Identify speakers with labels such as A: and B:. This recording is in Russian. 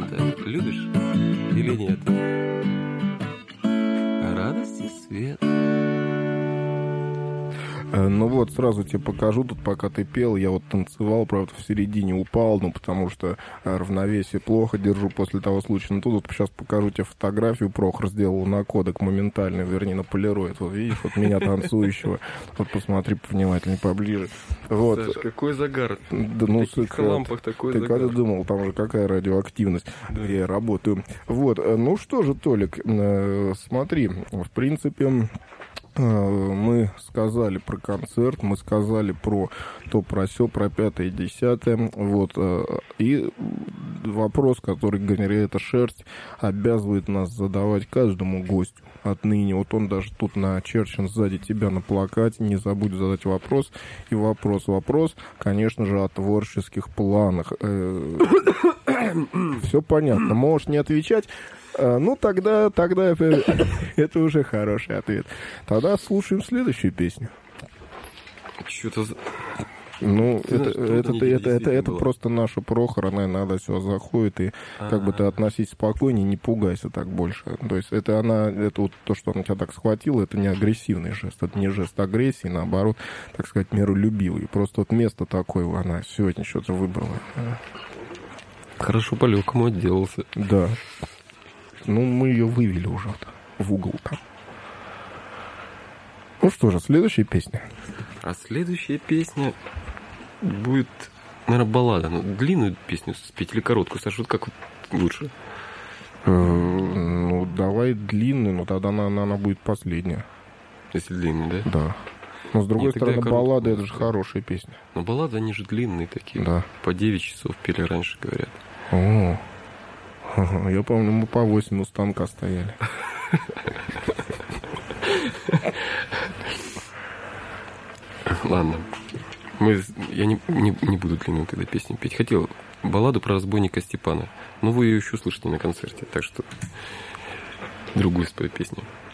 A: света любишь или нет? Радость и свет.
B: Ну вот, сразу тебе покажу, тут пока ты пел, я вот танцевал, правда, в середине упал, ну, потому что равновесие плохо держу после того случая. Ну, тут вот сейчас покажу тебе фотографию, Прохор сделал на кодек моментально, вернее, на полироид. Вот видишь, вот меня танцующего, вот посмотри повнимательнее, поближе. Вот.
A: Саш, какой загар.
B: Да, ну,
A: в таких лампах такой
B: ты
A: загар.
B: когда думал, там же какая радиоактивность,
A: Да.
B: где я работаю. Вот, ну что же, Толик, смотри, в принципе... Мы сказали про концерт, мы сказали про то, про сё, про 5-е, 10-е. Вот. И вопрос, который генерирует шерсть, обязывает нас задавать каждому гостю отныне. Вот он даже тут начерчен сзади тебя на плакате. Не забудь задать вопрос. И вопрос, конечно же, о творческих планах. Все понятно. Можешь не отвечать. Ну, тогда это уже хороший ответ. Тогда слушаем следующую песню.
A: Что-то...
B: Ну,
A: Ты знаешь, трудно неделя
B: это
A: действительно было.
B: просто наша Прохор, она иногда сюда заходит, и как бы ты относись спокойнее, не пугайся так больше. То есть это вот то, что она тебя так схватила, это не агрессивный жест, это не жест агрессии, наоборот, так сказать, миролюбивый. Просто вот место такое она сегодня что-то выбрала.
A: Хорошо по-легкому отделался.
B: Да. Ну, мы ее вывели уже в угол там. Ну что же, следующая песня.
A: А следующая песня будет, наверное, баллада. Ну, длинную песню спеть или короткую, Саша, вот как вот лучше?
B: Ну, давай длинную, но тогда она будет последняя.
A: Если длинную, да?
B: Да. Но с другой
A: Нет, тогда
B: стороны,
A: я короткую
B: баллады — это же
A: скажу.
B: хорошая песня.
A: Но баллады, они же длинные такие.
B: Да.
A: По 9 часов пели раньше, говорят.
B: О, я помню, мы по 8 у станка стояли.
A: Ладно. Я не буду длинную тогда песню петь. Хотел балладу про разбойника Степана, но вы ее еще услышите на концерте, так что другую спою песню.